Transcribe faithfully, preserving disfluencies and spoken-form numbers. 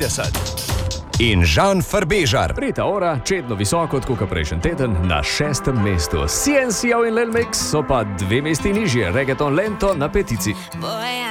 trideset. In Žan Farbežar. Rita Ora, čedno visoko, kot prejšnji teden, na šestem mestu. C N C in Lil Mix so pa dve mesti nižje, Reggaeton Lento na petici. Boy,